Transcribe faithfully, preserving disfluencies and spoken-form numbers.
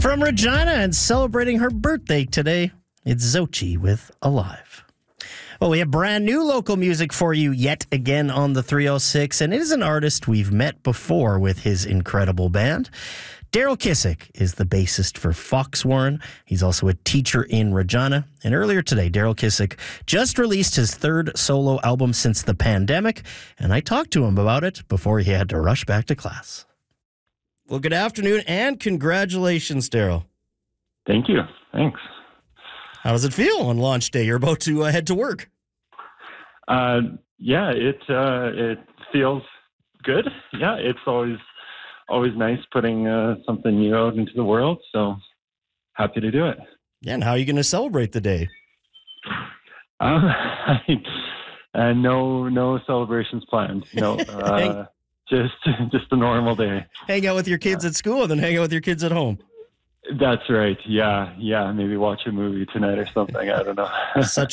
From Regina and celebrating her birthday today, it's Xochitl with Alive. Well, we have brand new local music for you yet again on the three oh six, and it is an artist we've met before with his incredible band. Daryl Kissick is the bassist for Foxwarren. He's also a teacher in Regina. And earlier today, Daryl Kissick just released his third solo album since the pandemic, and I talked to him about it before he had to rush back to class. Well, good afternoon and congratulations, Daryl. Thank you. Thanks. How does it feel on launch day? You're about to uh, head to work. Uh, yeah, it uh, it feels good. Yeah, it's always always nice putting uh, something new out into the world. So happy to do it. Yeah, and how are you going to celebrate the day? Um, uh, no, no celebrations planned. No, uh, just just a normal day. Hang out with your kids Yeah. at school, and then hang out with your kids at home. That's right. Yeah, yeah. Maybe watch a movie tonight or something. I don't know. Such